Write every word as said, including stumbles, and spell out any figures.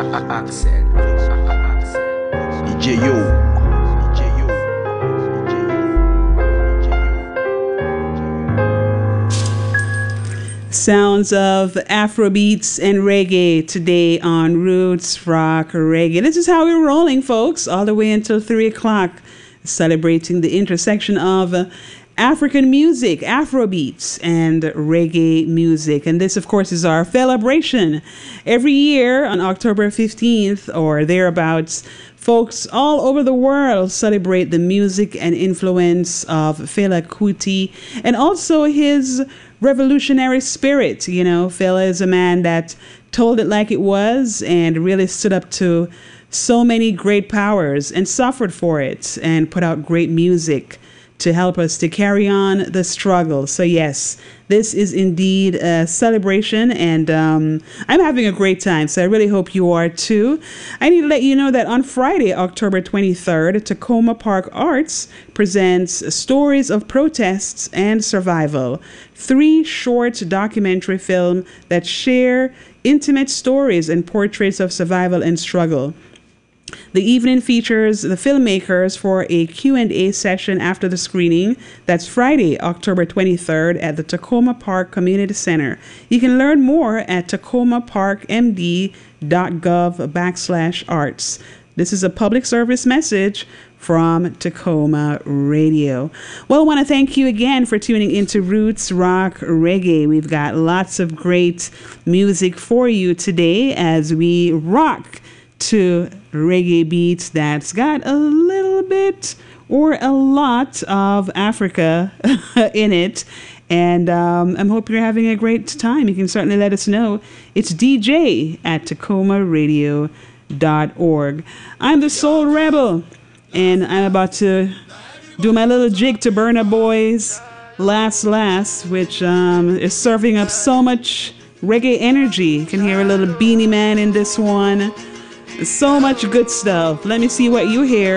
Accent. D J Yo. D J Yo. D J Yo. Sounds of Afrobeats and reggae today on Roots Rock Reggae. This is how we're rolling, folks, all the way until three o'clock, celebrating the intersection of uh, African music, Afrobeats, and reggae music. And this, of course, is our celebration. Every year on October fifteenth or thereabouts, folks all over the world celebrate the music and influence of Fela Kuti and also his revolutionary spirit. You know, Fela is a man that told it like it was and really stood up to so many great powers and suffered for it and put out great music to help us to carry on the struggle. So yes, this is indeed a celebration, and um, I'm having a great time, so I really hope you are too. I need to let you know that on Friday, October twenty-third, Tacoma Park Arts presents Stories of Protests and Survival, three short documentary films that share intimate stories and portraits of survival and struggle. The evening features the filmmakers for a Q and A session after the screening. That's Friday, October twenty-third at the Tacoma Park Community Center. You can learn more at tacoma park m d dot gov backslash arts. This is a public service message from Tacoma Radio. Well, I want to thank you again for tuning into Roots Rock Reggae. We've got lots of great music for you today as we rock to reggae beats that's got a little bit or a lot of Africa in it. And um, I hope you're having a great time. You can certainly let us know. It's D J at tacoma radio dot org. I'm the Soul Rebel, and I'm about to do my little jig to Burna Boy's Last Last, which um, is serving up so much reggae energy. You can hear a little Beanie Man in this one. So much good stuff. Let me see what you hear.